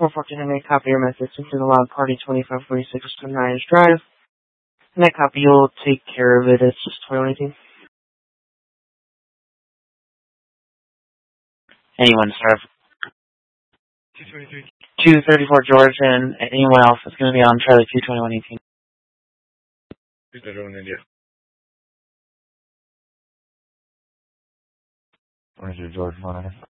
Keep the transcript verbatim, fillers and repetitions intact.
four fourteen, I made a copy of your message to the log party twenty-five forty-six Sunrise Drive. And that copy, you'll take care of it. It's just twelve eighteen. Anyone, sir? two thirty-three. two thirty-four George, and anyone else that's going to be on Charlie two twenty-one eighteen. two thirty-one India. Where's your George monitor?